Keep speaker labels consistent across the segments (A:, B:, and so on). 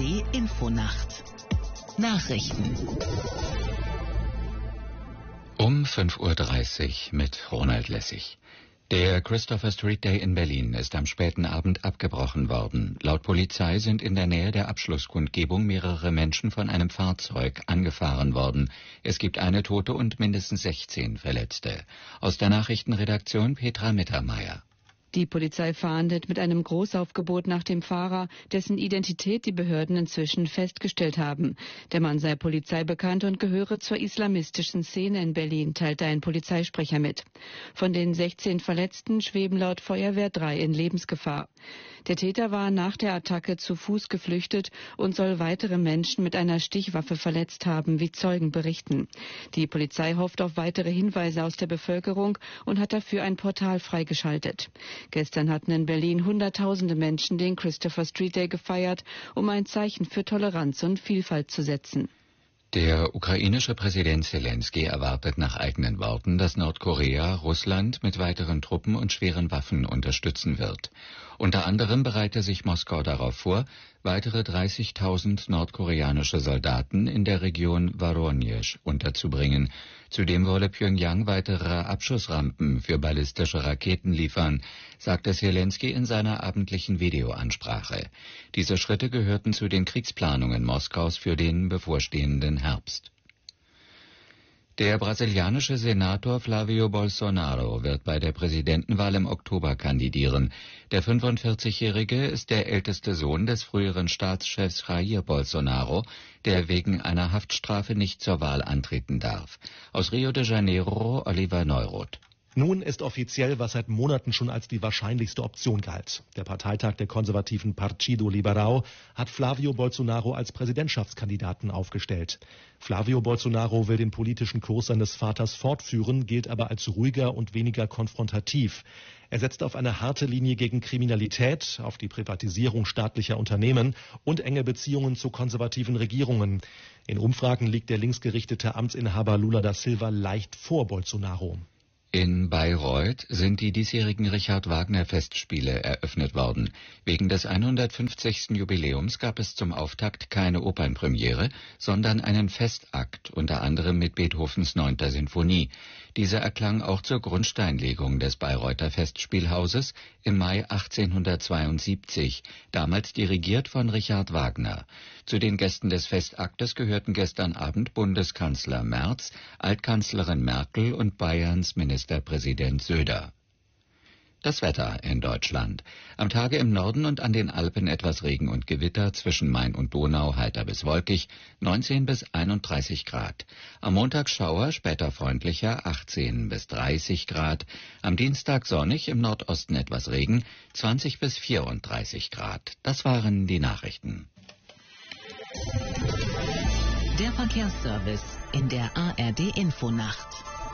A: ARD Infonacht Nachrichten
B: um 5:30 Uhr mit Ronald Lessig. Der Christopher Street Day in Berlin ist am späten Abend abgebrochen worden. Laut Polizei sind in der Nähe der Abschlusskundgebung mehrere Menschen von einem Fahrzeug angefahren worden. Es gibt eine Tote und mindestens 16 Verletzte. Aus der Nachrichtenredaktion Petra Mittermeier.
C: Die Polizei fahndet mit einem Großaufgebot nach dem Fahrer, dessen Identität die Behörden inzwischen festgestellt haben. Der Mann sei polizeibekannt und gehöre zur islamistischen Szene in Berlin, teilte ein Polizeisprecher mit. Von den 16 Verletzten schweben laut Feuerwehr 3 in Lebensgefahr. Der Täter war nach der Attacke zu Fuß geflüchtet und soll weitere Menschen mit einer Stichwaffe verletzt haben, wie Zeugen berichten. Die Polizei hofft auf weitere Hinweise aus der Bevölkerung und hat dafür ein Portal freigeschaltet. Gestern hatten in Berlin Hunderttausende Menschen den Christopher Street Day gefeiert, um ein Zeichen für Toleranz und Vielfalt zu setzen.
B: Der ukrainische Präsident Zelensky erwartet nach eigenen Worten, dass Nordkorea Russland mit weiteren Truppen und schweren Waffen unterstützen wird. Unter anderem bereite sich Moskau darauf vor, weitere 30.000 nordkoreanische Soldaten in der Region Woronezh unterzubringen. Zudem wolle Pyongyang weitere Abschussrampen für ballistische Raketen liefern, sagte Zelensky in seiner abendlichen Videoansprache. Diese Schritte gehörten zu den Kriegsplanungen Moskaus für den bevorstehenden Herbst. Der brasilianische Senator Flávio Bolsonaro wird bei der Präsidentenwahl im Oktober kandidieren. Der 45-Jährige ist der älteste Sohn des früheren Staatschefs Jair Bolsonaro, der wegen einer Haftstrafe nicht zur Wahl antreten darf. Aus Rio de Janeiro, Oliver Neuroth.
D: Nun ist offiziell, was seit Monaten schon als die wahrscheinlichste Option galt. Der Parteitag der konservativen Partido Liberal hat Flávio Bolsonaro als Präsidentschaftskandidaten aufgestellt. Flávio Bolsonaro will den politischen Kurs seines Vaters fortführen, gilt aber als ruhiger und weniger konfrontativ. Er setzt auf eine harte Linie gegen Kriminalität, auf die Privatisierung staatlicher Unternehmen und enge Beziehungen zu konservativen Regierungen. In Umfragen liegt der linksgerichtete Amtsinhaber Lula da Silva leicht vor Bolsonaro.
B: In Bayreuth sind die diesjährigen Richard-Wagner-Festspiele eröffnet worden. Wegen des 150. Jubiläums gab es zum Auftakt keine Opernpremiere, sondern einen Festakt, unter anderem mit Beethovens 9. Sinfonie. Diese erklang auch zur Grundsteinlegung des Bayreuther Festspielhauses im Mai 1872, damals dirigiert von Richard Wagner. Zu den Gästen des Festaktes gehörten gestern Abend Bundeskanzler Merz, Altkanzlerin Merkel und Bayerns Ministerpräsident Söder. Das Wetter in Deutschland. Am Tage im Norden und an den Alpen etwas Regen und Gewitter, zwischen Main und Donau heiter bis wolkig, 19 bis 31 Grad. Am Montag Schauer, später freundlicher, 18 bis 30 Grad. Am Dienstag sonnig, im Nordosten etwas Regen, 20 bis 34 Grad. Das waren die Nachrichten.
A: Der Verkehrsservice in der ARD Infonacht.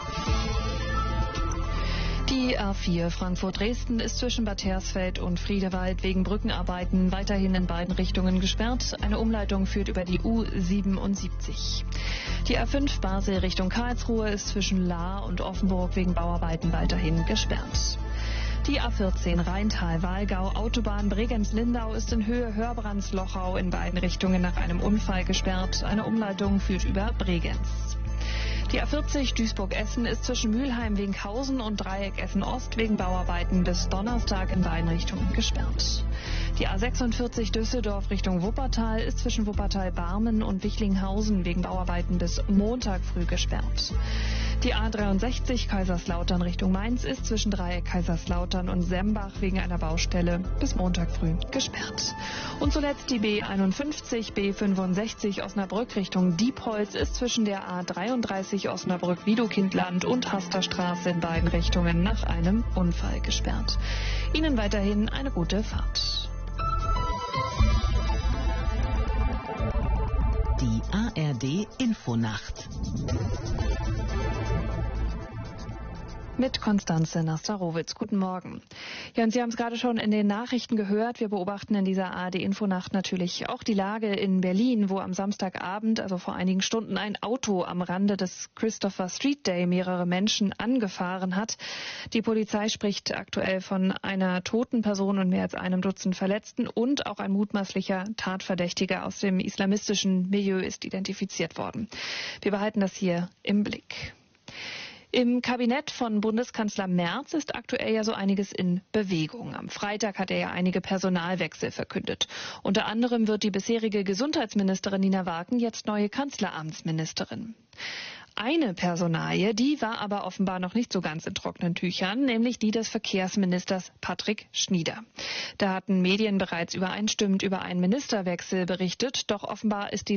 E: Die A4 Frankfurt-Dresden ist zwischen Bad Hersfeld und Friedewald wegen Brückenarbeiten weiterhin in beiden Richtungen gesperrt. Eine Umleitung führt über die U77. Die A5 Basel Richtung Karlsruhe ist zwischen Lahr und Offenburg wegen Bauarbeiten weiterhin gesperrt. Die A14 Rheintal-Walgau Autobahn Bregenz-Lindau ist in Höhe Hörbrands-Lochau in beiden Richtungen nach einem Unfall gesperrt. Eine Umleitung führt über Bregenz. Die A40 Duisburg-Essen ist zwischen Mülheim-Winkhausen und Dreieck Essen-Ost wegen Bauarbeiten bis Donnerstag in beiden Richtungen gesperrt. Die A46 Düsseldorf Richtung Wuppertal ist zwischen Wuppertal-Barmen und Wichlinghausen wegen Bauarbeiten bis Montag früh gesperrt. Die A63 Kaiserslautern Richtung Mainz ist zwischen Dreieck Kaiserslautern und Sembach wegen einer Baustelle bis Montag früh gesperrt. Und zuletzt die B51 B65 Osnabrück Richtung Diepholz ist zwischen der A33 Osnabrück-Wiedokindland und Hasterstraße in beiden Richtungen nach einem Unfall gesperrt. Ihnen weiterhin eine gute Fahrt.
A: Die ARD Infonacht.
E: Mit Konstanze Nastarowitz. Guten Morgen. Ja, und Sie haben es gerade schon in den Nachrichten gehört. Wir beobachten in dieser ARD-Infonacht natürlich auch die Lage in Berlin, wo am Samstagabend, also vor einigen Stunden, ein Auto am Rande des Christopher Street Day mehrere Menschen angefahren hat. Die Polizei spricht aktuell von einer toten Person und mehr als einem Dutzend Verletzten und auch ein mutmaßlicher Tatverdächtiger aus dem islamistischen Milieu ist identifiziert worden. Wir behalten das hier im Blick. Im Kabinett von Bundeskanzler Merz ist aktuell ja so einiges in Bewegung. Am Freitag hat er ja einige Personalwechsel verkündet. Unter anderem wird die bisherige Gesundheitsministerin Nina Warken jetzt neue Kanzleramtsministerin. Eine Personalie, die war aber offenbar noch nicht so ganz in trockenen Tüchern, nämlich die des Verkehrsministers Patrick Schnieder. Da hatten Medien bereits übereinstimmend über einen Ministerwechsel berichtet, doch offenbar ist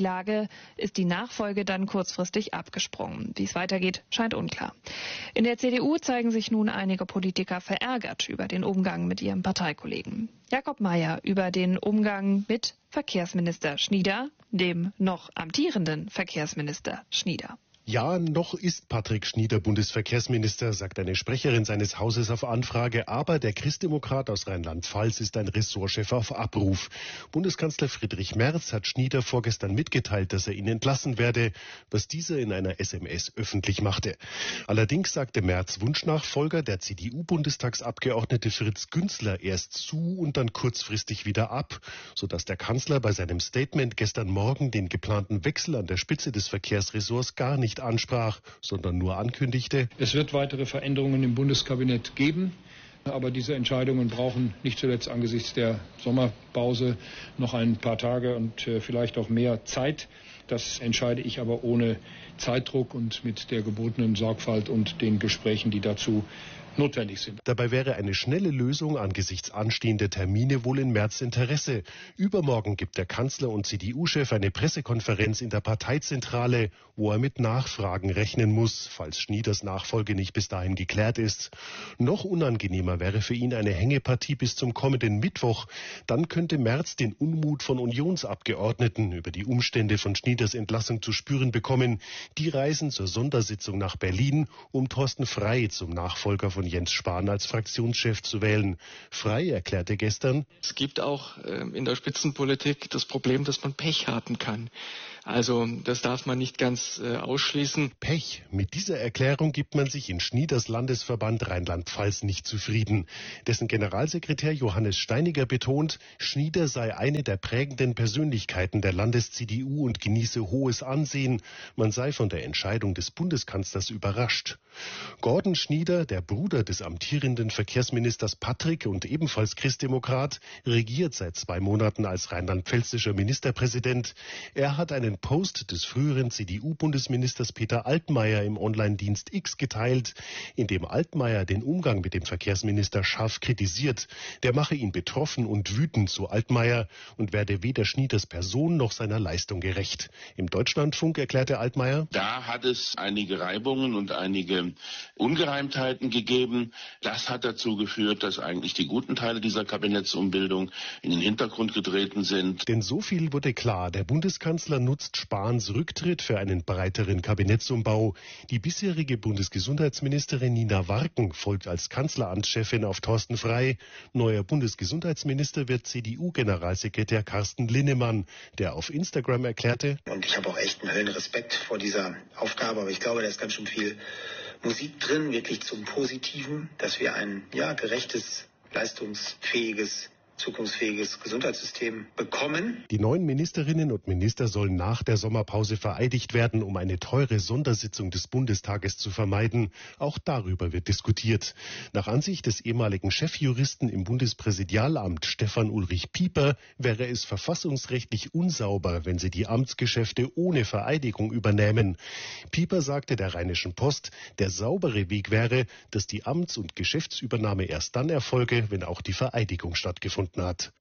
E: die Nachfolge dann kurzfristig abgesprungen. Wie es weitergeht, scheint unklar. In der CDU zeigen sich nun einige Politiker verärgert über den Umgang mit ihrem Parteikollegen. Jakob Mayer über den Umgang mit Verkehrsminister Schnieder, dem noch amtierenden Verkehrsminister Schnieder.
F: Ja, noch ist Patrick Schnieder Bundesverkehrsminister, sagt eine Sprecherin seines Hauses auf Anfrage. Aber der Christdemokrat aus Rheinland-Pfalz ist ein Ressortchef auf Abruf. Bundeskanzler Friedrich Merz hat Schnieder vorgestern mitgeteilt, dass er ihn entlassen werde, was dieser in einer SMS öffentlich machte. Allerdings sagte Merz Wunschnachfolger, der CDU-Bundestagsabgeordnete Fritz Günzler, erst zu und dann kurzfristig wieder ab, sodass der Kanzler bei seinem Statement gestern Morgen den geplanten Wechsel an der Spitze des Verkehrsressorts gar nicht ansprach, sondern nur ankündigte:
G: Es wird weitere Veränderungen im Bundeskabinett geben, aber diese Entscheidungen brauchen nicht zuletzt angesichts der Sommerpause noch ein paar Tage und vielleicht auch mehr Zeit. Das entscheide ich aber ohne Zeitdruck und mit der gebotenen Sorgfalt und den Gesprächen, die dazu notwendig sind.
F: Dabei wäre eine schnelle Lösung angesichts anstehender Termine wohl in Merz Interesse. Übermorgen gibt der Kanzler und CDU-Chef eine Pressekonferenz in der Parteizentrale, wo er mit Nachfragen rechnen muss, falls Schnieders Nachfolge nicht bis dahin geklärt ist. Noch unangenehmer wäre für ihn eine Hängepartie bis zum kommenden Mittwoch. Dann könnte Merz den Unmut von Unionsabgeordneten über die Umstände von Schnieders Entlassung zu spüren bekommen. Die reisen zur Sondersitzung nach Berlin, um Thorsten Frey zum Nachfolger von Jens Spahn als Fraktionschef zu wählen. Frey erklärte gestern:
H: Es gibt auch in der Spitzenpolitik das Problem, dass man Pech haben kann. Also das darf man nicht ganz ausschließen.
F: Pech. Mit dieser Erklärung gibt man sich in Schnieders Landesverband Rheinland-Pfalz nicht zufrieden. Dessen Generalsekretär Johannes Steiniger betont, Schnieder sei eine der prägenden Persönlichkeiten der Landes-CDU und genieße hohes Ansehen. Man sei von der Entscheidung des Bundeskanzlers überrascht. Gordon Schnieder, der Bruder des amtierenden Verkehrsministers Patrick und ebenfalls Christdemokrat, regiert seit 2 Monaten als rheinland-pfälzischer Ministerpräsident. Er hat einen Post des früheren CDU-Bundesministers Peter Altmaier im Online-Dienst X geteilt, in dem Altmaier den Umgang mit dem Verkehrsminister scharf kritisiert. Der mache ihn betroffen und wütend, so Altmaier, und werde weder Schnieders Person noch seiner Leistung gerecht. Im Deutschlandfunk erklärte Altmaier:
I: Da hat es einige Reibungen und einige Ungereimtheiten gegeben. Das hat dazu geführt, dass eigentlich die guten Teile dieser Kabinettsumbildung in den Hintergrund getreten sind.
F: Denn so viel wurde klar: Der Bundeskanzler nutzt Spahns Rücktritt für einen breiteren Kabinettsumbau. Die bisherige Bundesgesundheitsministerin Nina Warken folgt als Kanzleramtschefin auf Thorsten Frey. Neuer Bundesgesundheitsminister wird CDU-Generalsekretär Carsten Linnemann, der auf Instagram erklärte:
J: Und ich habe auch echt einen Höllenrespekt vor dieser Aufgabe, aber ich glaube, da ist ganz schön viel Musik drin, wirklich zum Positiven, dass wir ein gerechtes, leistungsfähiges, zukunftsfähiges Gesundheitssystem bekommen.
F: Die neuen Ministerinnen und Minister sollen nach der Sommerpause vereidigt werden, um eine teure Sondersitzung des Bundestages zu vermeiden. Auch darüber wird diskutiert. Nach Ansicht des ehemaligen Chefjuristen im Bundespräsidialamt Stefan Ulrich Pieper wäre es verfassungsrechtlich unsauber, wenn sie die Amtsgeschäfte ohne Vereidigung übernehmen. Pieper sagte der Rheinischen Post, der saubere Weg wäre, dass die Amts- und Geschäftsübernahme erst dann erfolge, wenn auch die Vereidigung stattgefunden hat.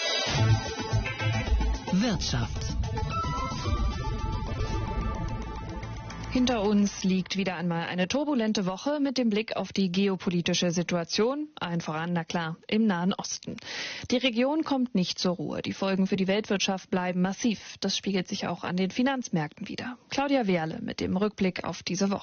A: Wirtschaft.
E: Hinter uns liegt wieder einmal eine turbulente Woche mit dem Blick auf die geopolitische Situation, allen voran, na klar, im Nahen Osten. Die Region kommt nicht zur Ruhe. Die Folgen für die Weltwirtschaft bleiben massiv. Das spiegelt sich auch an den Finanzmärkten wider. Claudia Wehrle mit dem Rückblick auf diese Woche.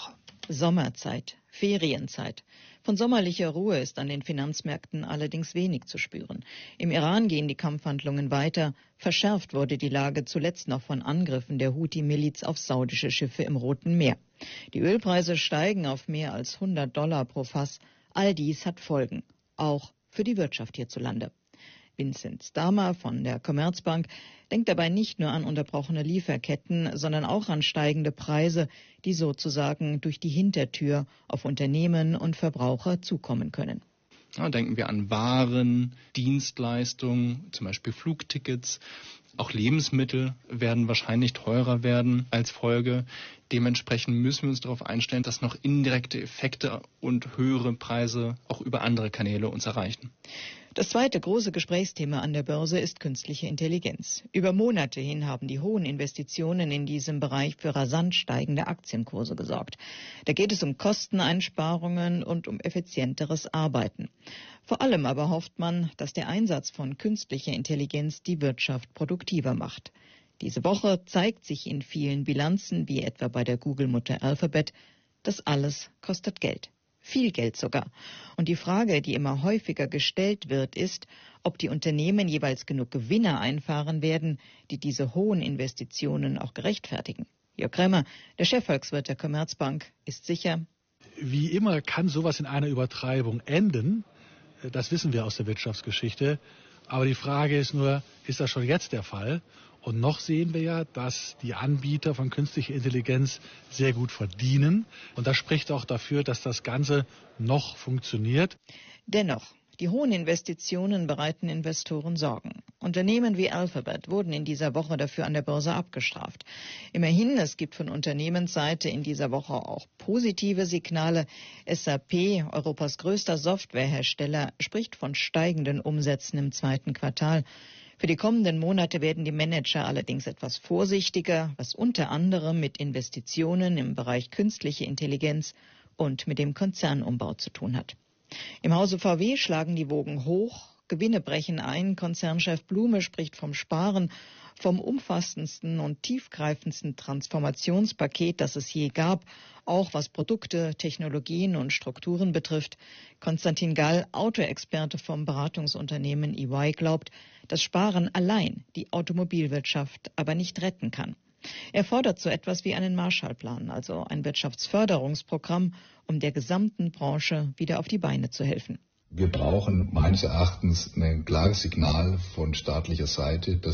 K: Sommerzeit, Ferienzeit. Von sommerlicher Ruhe ist an den Finanzmärkten allerdings wenig zu spüren. Im Iran gehen die Kampfhandlungen weiter. Verschärft wurde die Lage zuletzt noch von Angriffen der Houthi-Miliz auf saudische Schiffe im Roten Meer. Die Ölpreise steigen auf mehr als $100 pro Fass. All dies hat Folgen, auch für die Wirtschaft hierzulande. Vincent Stama von der Commerzbank denkt dabei nicht nur an unterbrochene Lieferketten, sondern auch an steigende Preise, die sozusagen durch die Hintertür auf Unternehmen und Verbraucher zukommen können.
L: Ja, denken wir an Waren, Dienstleistungen, zum Beispiel Flugtickets. Auch Lebensmittel werden wahrscheinlich teurer werden als Folge. Dementsprechend müssen wir uns darauf einstellen, dass noch indirekte Effekte und höhere Preise auch über andere Kanäle uns erreichen.
K: Das zweite große Gesprächsthema an der Börse ist künstliche Intelligenz. Über Monate hin haben die hohen Investitionen in diesem Bereich für rasant steigende Aktienkurse gesorgt. Da geht es um Kosteneinsparungen und um effizienteres Arbeiten. Vor allem aber hofft man, dass der Einsatz von künstlicher Intelligenz die Wirtschaft produktiver macht. Diese Woche zeigt sich in vielen Bilanzen, wie etwa bei der Google-Mutter Alphabet, das alles kostet Geld. Viel Geld sogar. Und die Frage, die immer häufiger gestellt wird, ist, ob die Unternehmen jeweils genug Gewinne einfahren werden, die diese hohen Investitionen auch gerechtfertigen. Jörg Krämer, der Chefvolkswirt der Commerzbank, ist sicher:
M: Wie immer kann sowas in einer Übertreibung enden. Das wissen wir aus der Wirtschaftsgeschichte. Aber die Frage ist nur, ist das schon jetzt der Fall? Und noch sehen wir ja, dass die Anbieter von künstlicher Intelligenz sehr gut verdienen. Und das spricht auch dafür, dass das Ganze noch funktioniert.
K: Dennoch, die hohen Investitionen bereiten Investoren Sorgen. Unternehmen wie Alphabet wurden in dieser Woche dafür an der Börse abgestraft. Immerhin, es gibt von Unternehmensseite in dieser Woche auch positive Signale. SAP, Europas größter Softwarehersteller, spricht von steigenden Umsätzen im zweiten Quartal. Für die kommenden Monate werden die Manager allerdings etwas vorsichtiger, was unter anderem mit Investitionen im Bereich künstliche Intelligenz und mit dem Konzernumbau zu tun hat. Im Hause VW schlagen die Wogen hoch, Gewinne brechen ein, Konzernchef Blume spricht vom Sparen, vom umfassendsten und tiefgreifendsten Transformationspaket, das es je gab, auch was Produkte, Technologien und Strukturen betrifft. Konstantin Gall, Autoexperte vom Beratungsunternehmen EY, glaubt, dass Sparen allein die Automobilwirtschaft aber nicht retten kann. Er fordert so etwas wie einen Marshallplan, also ein Wirtschaftsförderungsprogramm, um der gesamten Branche wieder auf die Beine zu helfen.
N: Wir brauchen meines Erachtens ein klares Signal von staatlicher Seite, dass